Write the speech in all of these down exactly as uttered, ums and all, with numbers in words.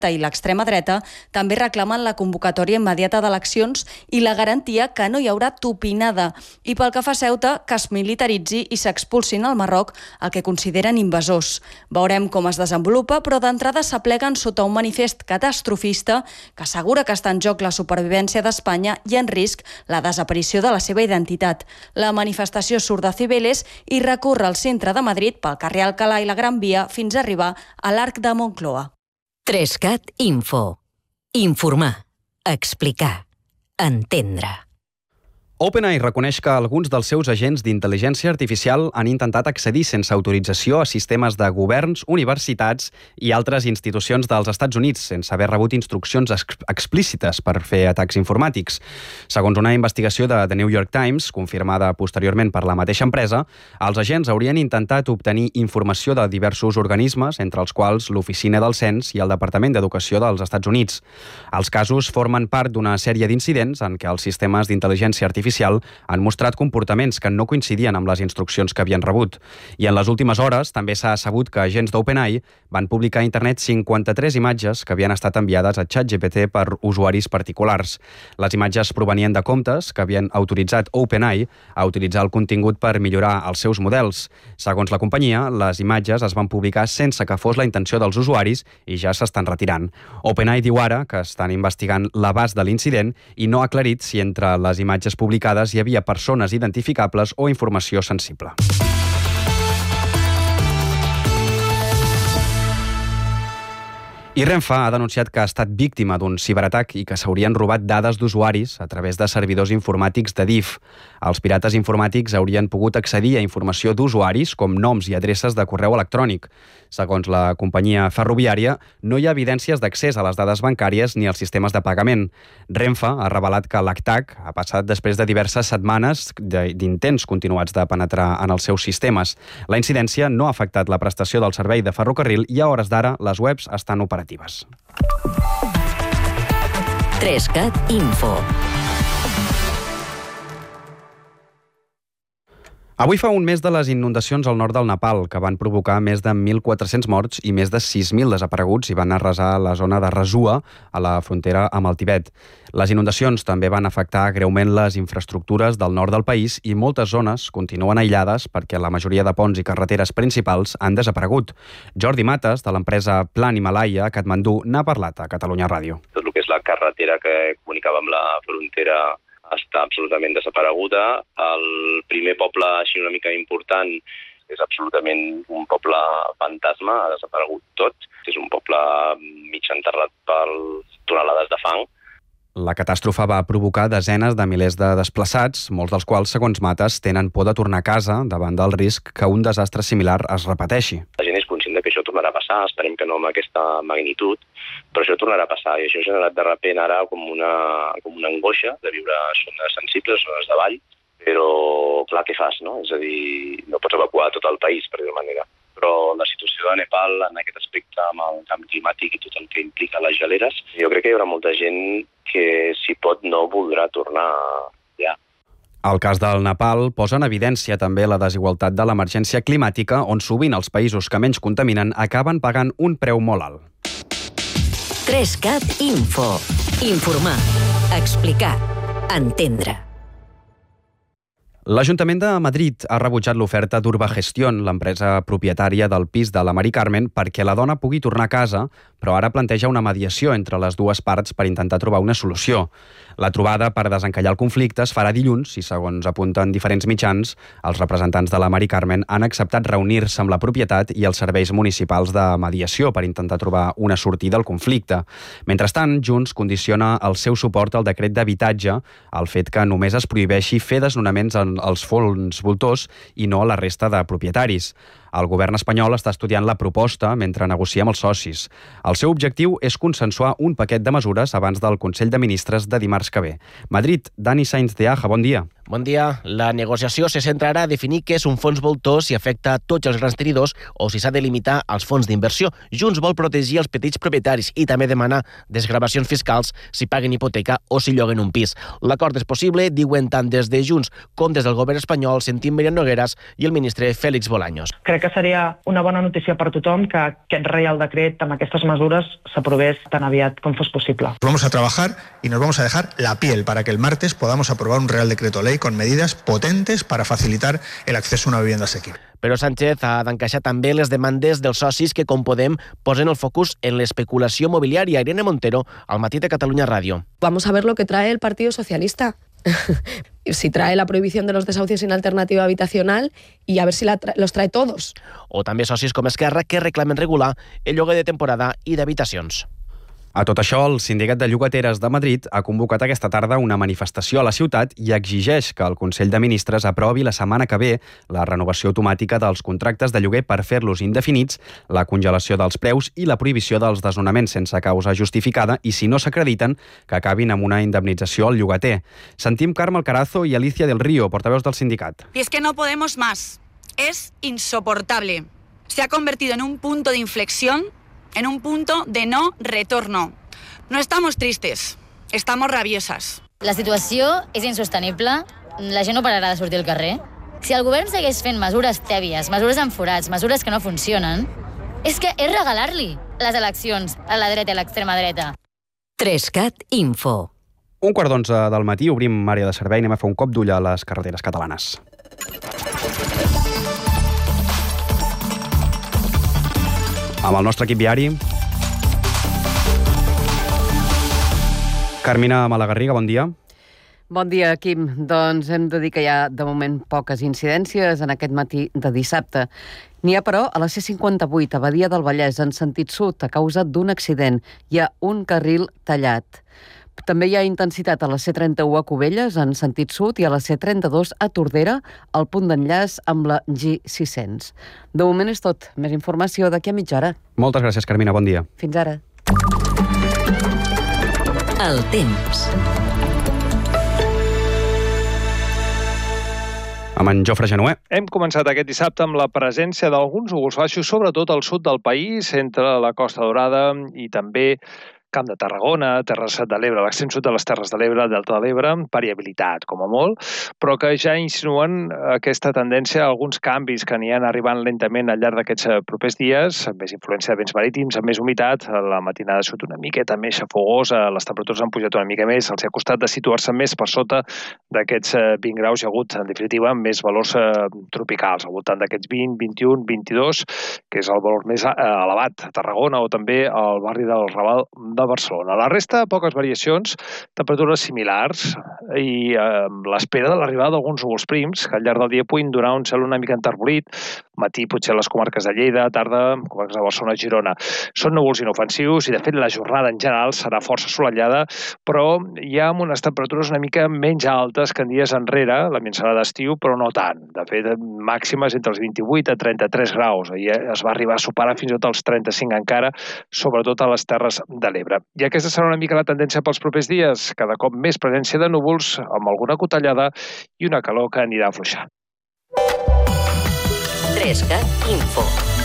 i l'extrema dreta també reclamen la convocatòria immediata d'eleccions i la garantia que no hi haurà tupinada. I pel que fa a Ceuta, que es militaritzi i s'expulsin al Marroc el que consideren invasors. Veurem com es desenvolupa, però d'entrada s'apleguen sota un manifest catastrofista que assegura que està en joc la supervivència d'Espanya i en risc la desaparició de la seva identitat. La manifestació surt de Cibeles i recorre al centre de Madrid pel carrer Alcalá i la Gran Via fins a arribar a l'Arc de Moncloa. tres cat Info. Informar, explicar, entendre. OpenAI reconeix que alguns dels seus agents d'intel·ligència artificial han intentat accedir sense autorització a sistemes de governs, universitats i altres institucions dels Estats Units sense haver rebut instruccions ex explícites per fer atacs informàtics. Segons una investigació de The New York Times, confirmada posteriorment per la mateixa empresa, els agents haurien intentat obtenir informació de diversos organismes, entre els quals l'Oficina del Cens i el Departament d'Educació dels Estats Units. Els casos formen part d'una sèrie d'incidents en què els sistemes d'intel·ligència artificial han mostrat comportaments que no coincidien amb les instruccions que havien rebut. I en les últimes hores també s'ha sabut que agents d'OpenAI van publicar a internet cinquanta-tres imatges que havien estat enviades a ChatGPT per usuaris particulars. Les imatges provenien de comptes que havien autoritzat OpenAI a utilitzar el contingut per millorar els seus models. Segons la companyia, les imatges es van publicar sense que fos la intenció dels usuaris i ja s'estan retirant. OpenAI diu ara que estan investigant l'abast de l'incident i no ha aclarit si entre les imatges publicades hi havia persones identificables o informació sensible. I Renfe ha denunciat que ha estat víctima d'un ciberatac i que s'haurien robat dades d'usuaris a través de servidors informàtics de D I F. Els pirates informàtics haurien pogut accedir a informació d'usuaris com noms i adreces de correu electrònic. Segons la companyia ferroviària, no hi ha evidències d'accés a les dades bancàries ni als sistemes de pagament. Renfe ha revelat que l'atac ha passat després de diverses setmanes d'intents continuats de penetrar en els seus sistemes. La incidència no ha afectat la prestació del servei de ferrocarril i a hores d'ara les webs estan operatives. tres cat Info. Avui fa un mes de les inundacions al nord del Nepal, que van provocar més de mil quatre-cents morts i més de sis mil desapareguts i van arrasar la zona de Rasua, a la frontera amb el Tibet. Les inundacions també van afectar greument les infraestructures del nord del país i moltes zones continuen aïllades perquè la majoria de ponts i carreteres principals han desaparegut. Jordi Mates, de l'empresa Plan Himalaya a Katmandú, n'ha parlat a Catalunya Ràdio. Tot el que és la carretera que comunicava amb la frontera està absolutament desapareguda. El primer poble així una mica important és absolutament un poble fantasma, ha desaparegut tot. És un poble mig enterrat per tonelades de fang. La catàstrofe va provocar desenes de milers de desplaçats, molts dels quals, segons Mates, tenen por de tornar a casa davant del risc que un desastre similar es repeteixi. La gent és conscient que això tornarà a passar, esperem que no amb aquesta magnitud, però això tornarà a passar i això ha generat de sobte ara com una, com una angoixa de viure zones sensibles, zones de vall, però clar, què fas, no? És a dir, no pots evacuar tot el país, per dir-ho manera. Però la situació de Nepal en aquest aspecte amb el canvi climàtic i tot el que implica les geleres, jo crec que hi haurà molta gent que, si pot, no voldrà tornar ja. El cas del Nepal posa en evidència també la desigualtat de l'emergència climàtica, on sovint els països que menys contaminen acaben pagant un preu molt alt. tres cat Info. Informar, explicar, entendre. L'Ajuntament de Madrid ha rebutjat l'oferta d'Urbagestión, l'empresa propietària del pis de la Mari Carmen, perquè la dona pugui tornar a casa, però ara planteja una mediació entre les dues parts per intentar trobar una solució. La trobada per desencallar el conflicte es farà dilluns i, segons apunten diferents mitjans, els representants de la Mari Carmen han acceptat reunir-se amb la propietat i els serveis municipals de mediació per intentar trobar una sortida al conflicte. Mentrestant, Junts condiciona el seu suport al decret d'habitatge al fet que només es prohibeixi fer desnonaments en els fons voltors i no a la resta de propietaris. El govern espanyol està estudiant la proposta mentre negocia amb els socis. El seu objectiu és consensuar un paquet de mesures abans del Consell de Ministres de dimarts que ve. Madrid, Dani Sainz de Aja, bon dia. Bon dia. La negociació se centrarà a definir què és un fons voltor, si afecta a tots els grans tenidors o si s'ha de limitar als fons d'inversió. Junts vol protegir els petits propietaris i també demanar desgravacions fiscals si paguen hipoteca o si lloguen un pis. L'acord és possible, diuen tant des de Junts com des del govern espanyol, sentim Míriam Nogueras i el ministre Félix Bolaños. Crec crec que seria una bona notícia per tothom que aquest Reial Decret amb aquestes mesures s'aprovés tan aviat com fos possible. Vamos a trabajar y nos vamos a dejar la piel para que el martes podamos aprobar un Real Decreto Ley con medidas potentes para facilitar el acceso a una vivienda asequible. Però Sánchez ha d'encaixar també les demandes dels socis que, com Podem, posen el focus en l'especulació mobiliària. Irene Montero, al Matí de Catalunya Ràdio. Vamos a ver lo que trae el Partido Socialista. Si trae la prohibición de los desahucios sin alternativa habitacional y a ver si la tra- los trae todos. O també socis com Esquerra que reclamen regular el lloguer de temporada i d'habitacions. A tot això, el Sindicat de Llogateres de Madrid ha convocat aquesta tarda una manifestació a la ciutat i exigeix que el Consell de Ministres aprovi la setmana que ve la renovació automàtica dels contractes de lloguer per fer-los indefinits, la congelació dels preus i la prohibició dels desnonaments sense causa justificada i, si no s'acrediten, que acabin amb una indemnització al llogater. Sentim Carme Alcarazo i Alicia del Río, portaveus del sindicat. Y es que no podemos más. Es insoportable. Se ha convertido en un punto de inflexión, en un punto de no retorno. No estamos tristes, estamos rabiosas. La situació és insostenible, la gent no pararà de sortir al carrer. Si el govern segueix fent mesures tèbies, mesures amb forats, mesures que no funcionen, és que és regalar-li les eleccions a la dreta i a l'extrema dreta. Trescat Info. Un quart d'onze del matí, obrim àrea de servei i anem a fer un cop d'ull a les carreteres catalanes. Amb el nostre equip viari, Carmina Malagarriga, bon dia. Bon dia, Quim. Doncs hem de dir que hi ha, de moment, poques incidències en aquest matí de dissabte. N'hi ha, però, a la C cinquanta-vuit, a Badia del Vallès, en sentit sud, a causa d'un accident. Hi ha un carril tallat. També hi ha intensitat a la C trenta-u a Cubelles, en sentit sud, i a la C trenta-dos a Tordera, al punt d'enllaç amb la G sis-cents. De moment és tot. Més informació d'aquí a mitja hora. Moltes gràcies, Carmina. Bon dia. Fins ara. El temps. Amb en Jofre Genuer. Hem començat aquest dissabte amb la presència d'alguns núvols baixos, sobretot al sud del país, entre la Costa Daurada i també Camp de Tarragona, Terres de l'Ebre, l'extrem sud de les Terres de l'Ebre, Delta de l'Ebre, variabilitat, com a molt, però que ja insinuen aquesta tendència a alguns canvis que aniran arribant lentament al llarg d'aquests propers dies, amb més influència de vents marítims, amb més humitat, la matinada sud una miqueta més xafogosa, les temperatures han pujat una mica més, els ha costat de situar-se més per sota d'aquests vint graus. Hi ha hagut, en definitiva, més valors tropicals, al voltant d'aquests vint, vint-i-un, vint-i-dos, que és el valor més elevat a Tarragona o també al barri del Raval de Barcelona. La resta, poques variacions, temperatures similars i eh, l'espera de l'arribada d'alguns núvols prims que al llarg del dia puguin donar un cel una mica enterbolit, matí potser a les comarques de Lleida, tarda comarques de Barcelona i Girona. Són núvols inofensius i de fet la jornada en general serà força assolellada, però ja amb unes temperatures una mica menys altes que en dies enrere, l'ambient serà d'estiu, però no tant. De fet, màximes entre els vint-i-vuit a trenta-tres graus. Ahir es va arribar a superar fins i tot els trenta-cinc encara, sobretot a les Terres de l'Ebre. I aquesta serà una mica la tendència pels propers dies, cada cop més presència de núvols, amb alguna cotellada i una calor que anirà afluixant. Trescat Info.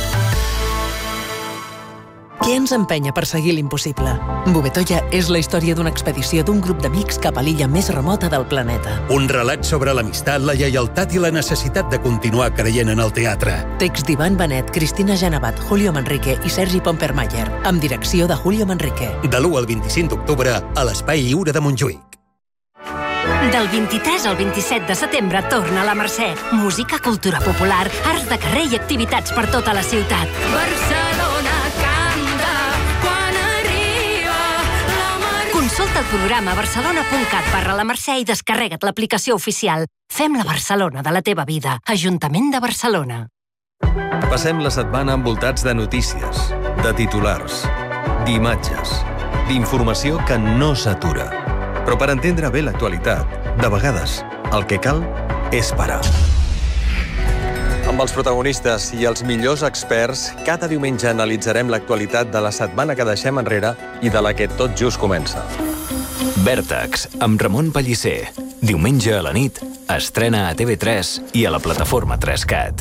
Què ens empenya per seguir l'impossible? Bovetoia és la història d'una expedició d'un grup d'amics cap a l'illa més remota del planeta. Un relat sobre l'amistat, la lleialtat i la necessitat de continuar creient en el teatre. Text d'Ivan Benet, Cristina Genevat, Julio Manrique i Sergi Pompermayer, amb direcció de Julio Manrique. De l'u al vint-i-cinc d'octubre, a l'Espai Lliure de Montjuïc. Del vint-i-tres al vint-i-set de setembre torna a la Mercè. Música, cultura popular, arts de carrer i activitats per tota la ciutat. Barcelona canta quan arriba la Mercè. Consulta el programa barcelona punt cat barra la Mercè i descarrega't l'aplicació oficial. Fem la Barcelona de la teva vida. Ajuntament de Barcelona. Passem la setmana envoltats de notícies, de titulars, d'imatges, d'informació que no s'atura. Però per entendre bé l'actualitat, de vegades, el que cal és parar. Amb els protagonistes i els millors experts, cada diumenge analitzarem l'actualitat de la setmana que deixem enrere i de la que tot just comença. Vèrtex, amb Ramon Pellicer. Diumenge a la nit, estrena a T V tres i a la plataforma Trescat.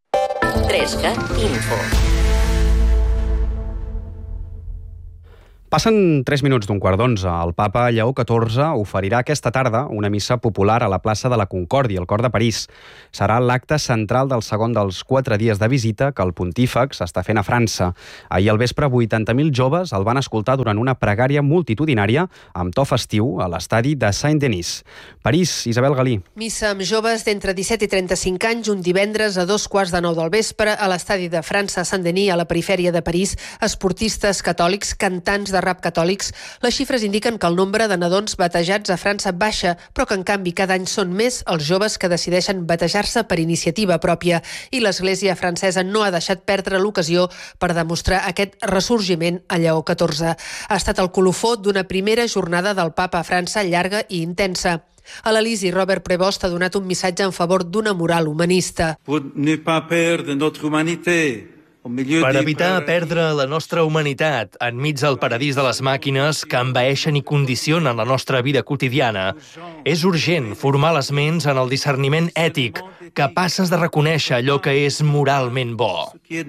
Trescat Info. Passen tres minuts d'un quart d'onze. El papa Lleó catorze oferirà aquesta tarda una missa popular a la plaça de la Concòrdia, al cor de París. Serà l'acte central del segon dels quatre dies de visita que el pontífex està fent a França. Ahir al vespre, vuitanta mil joves el van escoltar durant una pregària multitudinària amb to festiu a l'estadi de Saint-Denis. París, Isabel Galí. Missa amb joves d'entre disset i trenta-cinc anys un divendres a dos quarts de nou del vespre a l'estadi de França a Saint-Denis, a la perifèria de París. Esportistes catòlics, cantants de rap catòlics. Les xifres indiquen que el nombre de nadons batejats a França baixa, però que en canvi cada any són més els joves que decideixen batejar-se per iniciativa pròpia. I l'Església francesa no ha deixat perdre l'ocasió per demostrar aquest ressorgiment a Lleó catorze. Ha estat el colofó d'una primera jornada del papa a França llarga i intensa. A l'Elisi, Robert Prevost ha donat un missatge en favor d'una moral humanista. Pour ne pas perdre notre humanité. Per evitar perdre la nostra humanitat enmig del paradís de les màquines que envaeixen i condicionen la nostra vida quotidiana, és urgent formar les ments en el discerniment ètic, capaces de reconèixer allò que és moralment bo.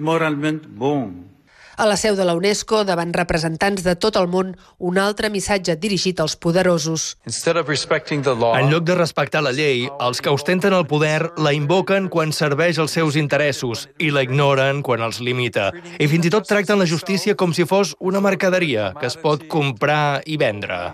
A la seu de la UNESCO, davant representants de tot el món, un altre missatge dirigit als poderosos. En lloc de respectar la llei, els que ostenten el poder la invoquen quan serveix els seus interessos i la ignoren quan els limita. I fins i tot tracten la justícia com si fos una mercaderia que es pot comprar i vendre.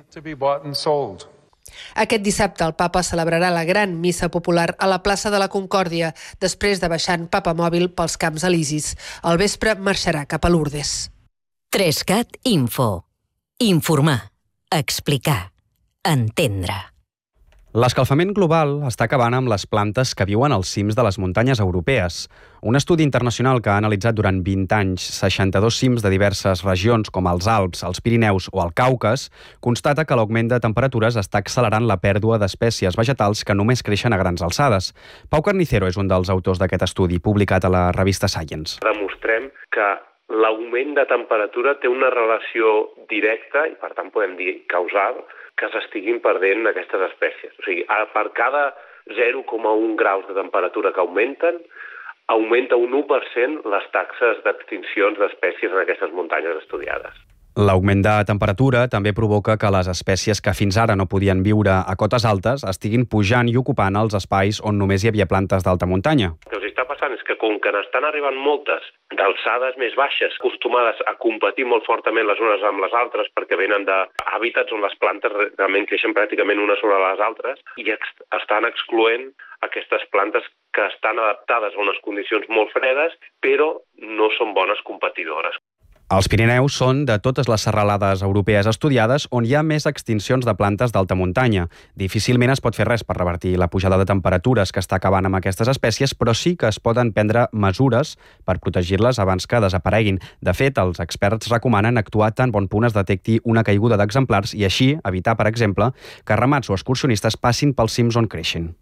Aquest dissabte el papa celebrarà la gran missa popular a la plaça de la Concòrdia, després de baixar en papamòbil pels Camps Elisis. Al vespre marxarà cap a Lourdes. Trescat Info. Informar, explicar, entendre. L'escalfament global està acabant amb les plantes que viuen als cims de les muntanyes europees. Un estudi internacional que ha analitzat durant vint anys seixanta-dos cims de diverses regions com els Alps, els Pirineus o el Caucas constata que l'augment de temperatures està accelerant la pèrdua d'espècies vegetals que només creixen a grans alçades. Pau Carnicero és un dels autors d'aquest estudi, publicat a la revista Science. Demostrem que l'augment de temperatura té una relació directa, i per tant podem dir causal, que s'estiguin perdent aquestes espècies. O sigui, per cada zero coma un graus de temperatura que augmenten, augmenta un u per cent les taxes d'extincions d'espècies en aquestes muntanyes estudiades. L'augment de temperatura també provoca que les espècies que fins ara no podien viure a cotes altes estiguin pujant i ocupant els espais on només hi havia plantes d'alta muntanya. El que els està passant és que com que n'estan arribant moltes d'alçades més baixes, acostumades a competir molt fortament les unes amb les altres perquè venen d'hàbitats on les plantes realment creixen pràcticament unes sobre les altres i estan excloent aquestes plantes que estan adaptades a unes condicions molt fredes però no són bones competidores. Els Pirineus són de totes les serralades europees estudiades on hi ha més extincions de plantes d'alta muntanya. Difícilment es pot fer res per revertir la pujada de temperatures que està acabant amb aquestes espècies, però sí que es poden prendre mesures per protegir-les abans que desapareguin. De fet, els experts recomanen actuar tan bon punt es detecti una caiguda d'exemplars i així evitar, per exemple, que ramats o excursionistes passin pels cims on creixen.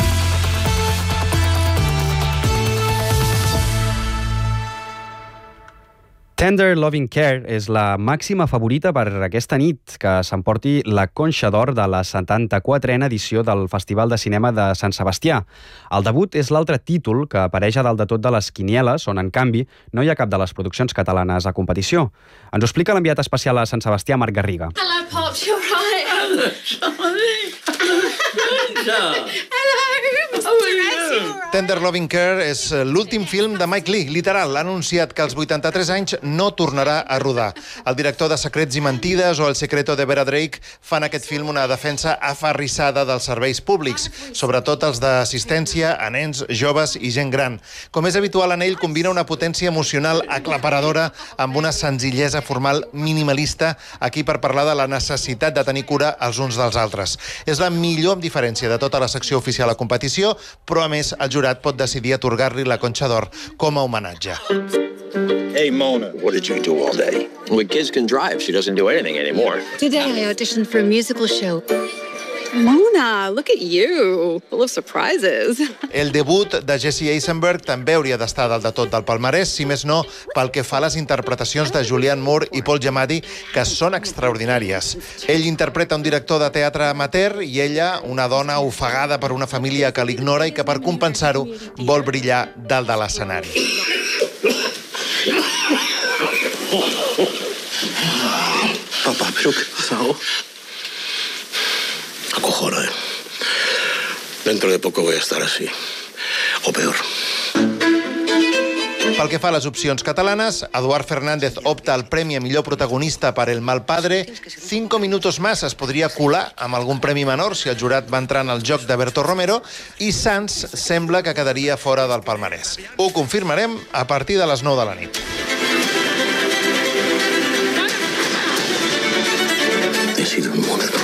Tender Loving Care és la màxima favorita per aquesta nit, que s'emporti la Conxa d'Or de la setanta-quatrena edició del Festival de Cinema de Sant Sebastià. El debut és l'altre títol que apareix a dalt de tot de les quinieles, on, en canvi, no hi ha cap de les produccions catalanes a competició. Ens ho explica l'enviat especial a Sant Sebastià, Marc Garriga. Hello, Pops, you're right. Hello, Charlie. Hello. Tender Loving Care és l'últim film de Mike Leigh, literal. Ha anunciat que als vuitanta-tres anys no tornarà a rodar. El director de Secrets i Mentides o El secreto de Vera Drake fan aquest film una defensa aferrissada dels serveis públics, sobretot els d'assistència a nens, joves i gent gran. Com és habitual en ell, combina una potència emocional aclaparadora amb una senzillesa formal minimalista, aquí per parlar de la necessitat de tenir cura els uns dels altres. És la millor amb diferència de tota la secció oficial a competició, però a més el jurat pot decidir atorgar-li la Conxa d'Or com a homenatge. Hey, Mona, what did you do all day? When kids can drive, she doesn't do anything anymore. Today I auditioned for a musical show. Mona, look at you, full of surprises. El debut de Jesse Eisenberg també hauria d'estar dalt de tot del palmarès, si més no pel que fa a les interpretacions de Julianne Moore i Paul Giamatti, que són extraordinàries. Ell interpreta un director de teatre amateur i ella una dona ofegada per una família que l'ignora i que per compensar-ho vol brillar dalt de l'escenari. Papá, ¿pero qué ha pasado? Acojona, ¿eh? Dentro de poco voy a estar así. O peor. Pel que fa a les opcions catalanes, Eduard Fernández opta al premi a millor protagonista per El mal padre. Cinco minutos más es podria colar amb algun premi menor si el jurat va entrar en el joc de Berto Romero, i Sanz sembla que quedaria fora del palmarès. Ho confirmarem a partir de les nou de la nit. He sido un monstruo.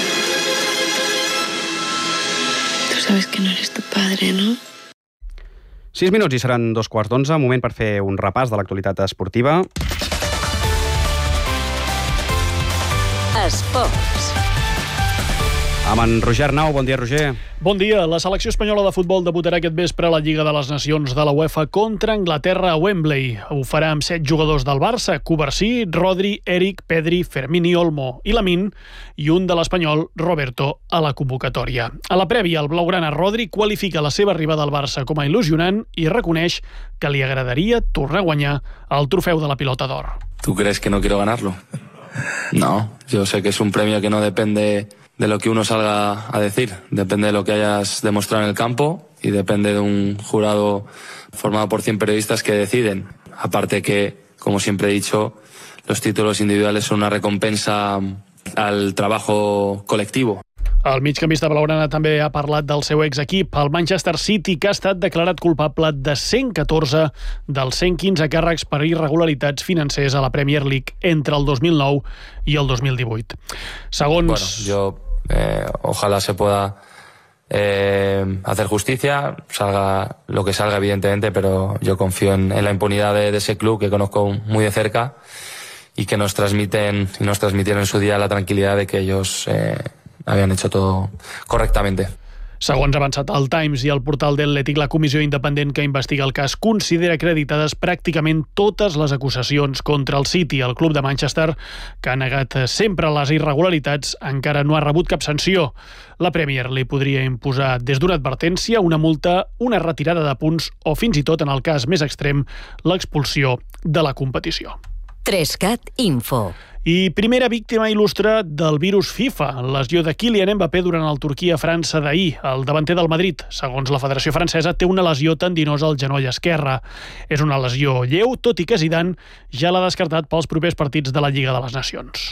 Tú sabes que no eres tu padre, ¿no? Sis minuts i seran dos quarts d'onze. Moment per fer un repàs de l'actualitat esportiva. Esports. Amb en Roger Arnau. Bon dia, Roger. Bon dia. La selecció espanyola de futbol debutarà aquest vespre a la Lliga de les Nacions de la UEFA contra Anglaterra a Wembley. Ho farà amb set jugadors del Barça: Cubarsí, Rodri, Eric, Pedri, Fermín i Olmo i Lamine, i un de l'espanyol, Roberto, a la convocatòria. A la prèvia, el blaugrana Rodri qualifica la seva arribada al Barça com a il·lusionant i reconeix que li agradaria tornar a guanyar el trofeu de la Pilota d'Or. ¿Tú crees que no quiero ganarlo? No, yo sé que es un premio que no depende de lo que uno salga a decir, depende de lo que hayas demostrado en el campo y depende de un jurado formado por cien periodistas que deciden. Aparte que, como siempre he dicho, los títulos individuales son una recompensa al trabajo colectivo. El migcampista blaugrana també ha parlat del seu exequip, el Manchester City, que ha estat declarat culpable de cent catorze dels cent quinze càrrecs per irregularitats financers a la Premier League entre el dos mil nou i el dos mil divuit. Segons... Bueno, yo eh, ojalá se pueda eh, hacer justicia, salga lo que salga evidentemente, pero yo confío en, en la impunidad de, de ese club que conozco muy de cerca y que nos transmiten y nos transmitieron en su día la tranquilidad de que ellos eh, habían hecho todo correctamente. Segons ha avançat el Times i el portal d'Atlètic, la comissió independent que investiga el cas considera acreditades pràcticament totes les acusacions contra el City. El club de Manchester, que ha negat sempre les irregularitats, encara no ha rebut cap sanció. La Premier li podria imposar des d'una advertència, una multa, una retirada de punts o fins i tot, en el cas més extrem, l'expulsió de la competició. Trescat Info. I primera víctima il·lustre del virus FIFA, lesió de Kylian Mbappé durant el Turquia-França d'ahir. El davanter del Madrid, segons la Federació Francesa, té una lesió tendinosa al genoll esquerre. És una lesió lleu, tot i que Zidane ja l'ha descartat pels propers partits de la Lliga de les Nacions.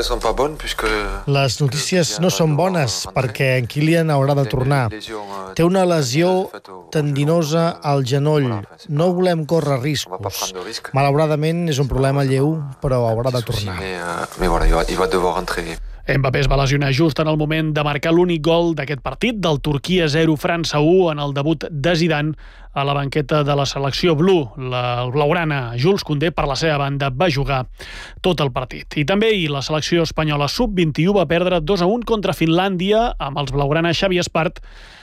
Les notícies no són bones perquè en Kylian haurà de tornar. Té una lesió tendinosa al genoll. No volem córrer riscos. Malauradament és un problema lleu, però haurà de tornar. Mais voilà, il va, il va devoir rentrer. Mbappé es va lesionar just en el moment de marcar l'únic gol d'aquest partit, del Turquia zero França u, en el debut de Zidane a la banqueta de la selecció blue. La, el blaugrana Jules Koundé, per la seva banda, va jugar tot el partit. I també ahir la selecció espanyola sub vint-i-u va perdre dos a un contra Finlàndia, amb els blaugrana Xavi Espart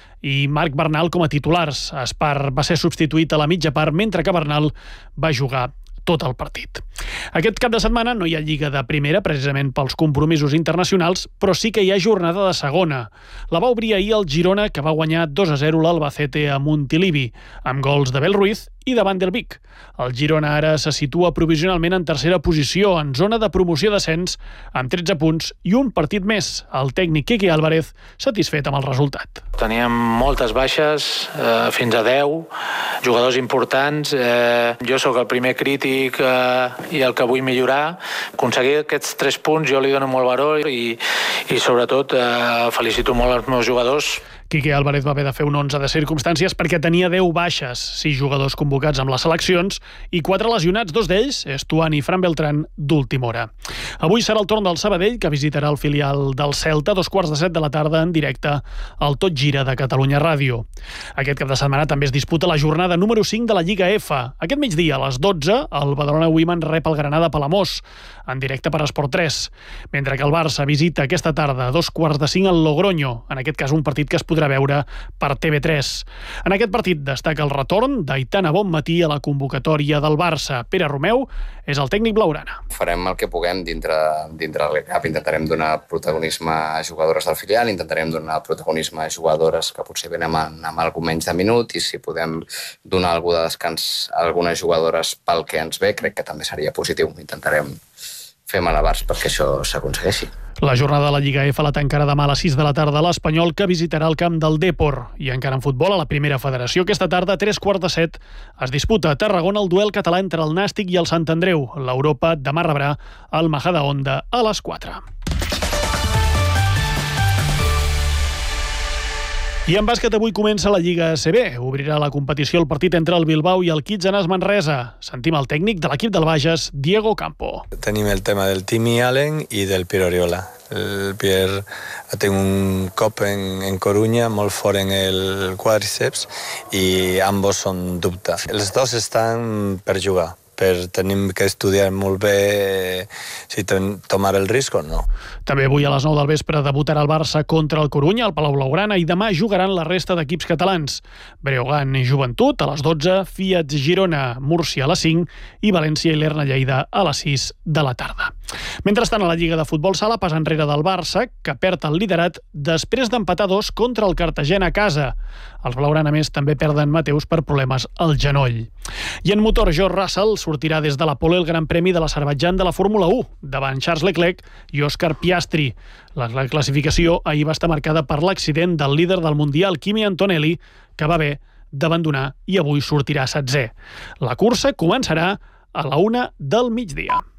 i Marc Bernal com a titulars. Espart va ser substituït a la mitja part, mentre que Bernal va jugar tot el partit. Aquest cap de setmana no hi ha Lliga de Primera, precisament pels compromisos internacionals, però sí que hi ha jornada de segona. La va obrir ahir el Girona, que va guanyar dos a zero l'Albacete a Montilivi, amb gols de Bel Ruiz i de Van der Beek. El Girona ara se situa provisionalment en tercera posició, en zona de promoció-descens, amb tretze punts i un partit més. El tècnic Quique Álvarez satisfet amb el resultat. Teníem moltes baixes, eh, fins a deu, jugadors importants. Eh, jo sóc el primer crític eh, i el que vull millorar. Aconseguir aquests tres punts jo li dono molt valor i, i sobretot eh, felicito molt els meus jugadors. Quique Álvarez va haver de fer un onze de circumstàncies perquè tenia deu baixes, sis jugadors convocats amb les seleccions i quatre lesionats, dos d'ells, Estuan i Fran Beltrán, d'última hora. Avui serà el torn del Sabadell, que visitarà el filial del Celta a dos quarts de set de la tarda en directe al Tot Gira de Catalunya Ràdio. Aquest cap de setmana també es disputa la jornada número cinc de la Lliga F. Aquest migdia, a les dotze, el Badalona Women rep el Granada Palamós, en directe per Esport tres, mentre que el Barça visita aquesta tarda a dos quarts de cinc al Logroño, en aquest cas un partit que es podrà veure per T V tres. En aquest partit destaca el retorn d'Aitana Bonmatí a la convocatòria del Barça. Pere Romeu és el tècnic blaugrana. Farem el que puguem dintre, dintre del cap. Intentarem donar protagonisme a jugadores del filial, intentarem donar protagonisme a jugadores que potser venen amb, amb algun menys de minut, i si podem donar algú de descans a algunes jugadores pel que ens ve, crec que també seria positiu. Intentarem fer malabars perquè això s'aconsegueixi. La jornada de la Lliga F la tancarà demà a les sis de la tarda l'Espanyol, que visitarà el camp del Depor. I encara en futbol, a la primera federació, aquesta tarda, a tres quarts de set, es disputa a Tarragona el duel català entre el Nàstic i el Sant Andreu. L'Europa demà rebrà el Majadahonda a les quatre. I en bàsquet avui comença la Lliga A C B. Obrirà la competició el partit entre el Bilbao i el Kitsanes Manresa. Sentim el tècnic de l'equip del Bages, Diego Campo. Tenim el tema del Timmy Allen i del Pierre Oriola. El Pierre té un cop en, en Coruña molt fort en el quadríceps i ambos són dubte. Els dos estan per jugar, però tenim que estudiar molt bé si tomar el risc o no. També avui a les nou del vespre debutarà el Barça contra el Corunya, al Palau Blaugrana, i demà jugaran la resta d'equips catalans. Breogán i Joventut a les dotze, Fiat Girona, Múrcia a les cinc i València i Lerna Lleida a les sis de la tarda. Mentrestant, a la Lliga de Futbol Sala, pas enrere del Barça, que perd el liderat després d'empatar dos contra el Cartagena a casa. Els blaugrana, més, també perden Mateus per problemes al genoll. I en motor, George Russell sortirà des de la pole el Gran Premi de l'Azerbaidjan de la Fórmula u, davant Charles Leclerc i Oscar Piastri. La classificació ahir va estar marcada per l'accident del líder del Mundial, Kimi Antonelli, que va haver d'abandonar i avui sortirà setzè. La cursa començarà a la una del migdia.